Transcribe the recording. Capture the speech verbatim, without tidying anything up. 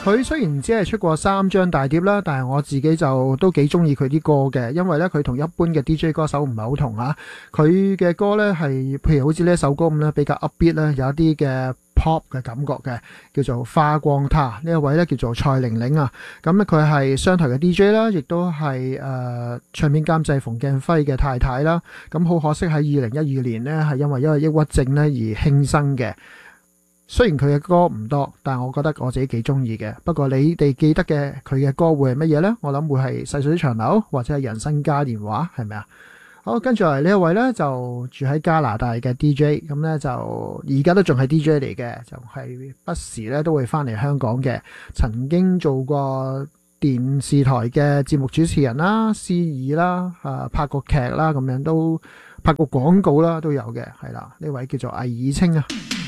佢雖然只係出過三張大碟啦，但係我自己就都幾中意佢啲歌嘅，因為咧佢同一般嘅 D J 歌手唔係好同啊。佢嘅歌咧係譬如好似呢一首歌咁咧，比較 upbeat 咧，有一啲嘅 pop 嘅感覺嘅，叫做花光他。呢一位咧叫做蔡玲玲啊，咁咧佢係商台嘅 D J 啦，亦都係誒唱片監製馮鏡輝嘅太太啦。咁好可惜喺二零一二年呢，係因為因為抑鬱症咧而輕生嘅。雖然佢嘅歌唔多，但係我覺得我自己幾中意嘅。不過你哋記得嘅佢嘅歌會係乜嘢呢？我諗會係細水長流或者係人生嘉年華，係咪啊？好，跟住嚟呢一位呢，就住喺加拿大嘅 D J， 咁呢就而家都仲係 D J 嚟嘅，就係不時呢都會翻嚟香港嘅。曾經做過電視台嘅節目主持人啦、司儀啦、啊拍過劇啦，咁樣都拍過廣告啦，都有嘅，係啦。呢位叫做魏以清啊。